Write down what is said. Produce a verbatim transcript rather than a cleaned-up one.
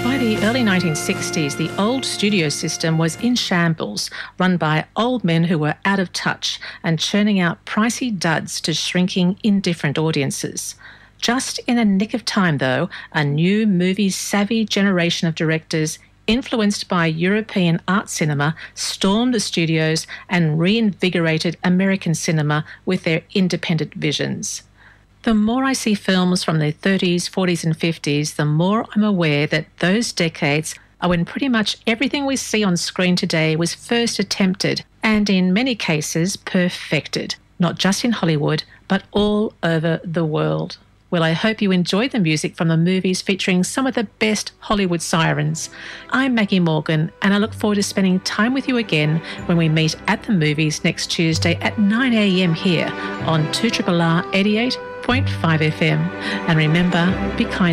By the early nineteen sixties, the old studio system was in shambles, run by old men who were out of touch and churning out pricey duds to shrinking, indifferent audiences. Just in the nick of time, though, a new movie-savvy generation of directors influenced by European art cinema stormed the studios and reinvigorated American cinema with their independent visions. The more I see films from the thirties, forties and fifties, the more I'm aware that those decades are when pretty much everything we see on screen today was first attempted and in many cases perfected, not just in Hollywood, but all over the world. Well, I hope you enjoyed the music from the movies featuring some of the best Hollywood sirens. I'm Maggie Morgan, and I look forward to spending time with you again when we meet at the movies next Tuesday at nine a.m. here on two R R R eighty-eight point five F M. And remember, be kind